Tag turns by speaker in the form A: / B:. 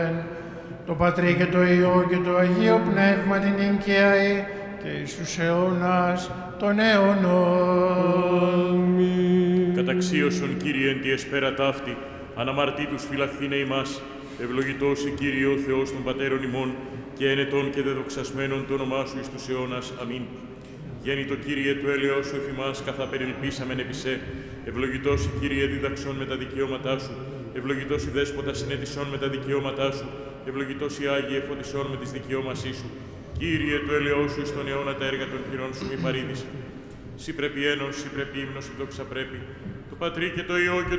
A: το Πατρί και το Υιό και το Αγίο Πνεύμα την νικαίαη και εις τους αιώνας των αιώνων.
B: Καταξίωσον, Κύριε, εν τη εσπέρα ταύτη, αναμαρτήτους φυλαχθήνε ημάς, ευλογητός η Κύριε ο Θεός των Πατέρων ημών, και ενετών και δεδοξασμένων το όνομά Σου εις τους αιώνας. Αμήν. Γέννητο Κύριε του έλεος Σου εφημάς, καθά περιλυπήσαμεν επισέ, ευλογητός η Κύριε δίδαξον με τα δικαιώματά Σου, ευλογητός η Δέσποτα συνέτησον με τα δικαιώματά Σου, ευλογητός η Άγιε φωτισόν με τις δικαιώμασή Σου. Κύριε του έλεος Σου εις τον αιώνα τα έργα των χειρών Σου μη παρήδεις. Σύ πρέπει ένος, σύ πρέπει ύμνος, η δόξα πρέπει, το Πατρί και το Υιό και